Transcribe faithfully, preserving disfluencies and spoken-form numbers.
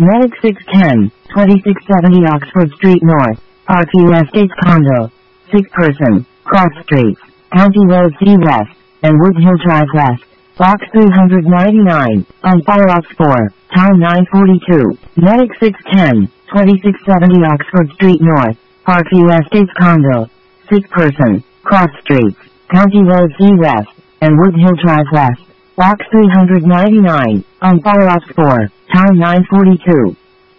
Medic six ten, twenty-six seventy Oxford Street North, Parkview Estates Condo. Sick person, cross streets, County Road C West, and Woodhill Drive West. Box three ninety-nine, on Fireox four, Town nine forty-two. Medic six ten, twenty-six seventy Oxford Street North, Parkview Estates Condo. Sick person, cross streets, County Road C West, and Woodhill Drive West. Box three ninety-nine, on Fireox four, Town nine forty-two.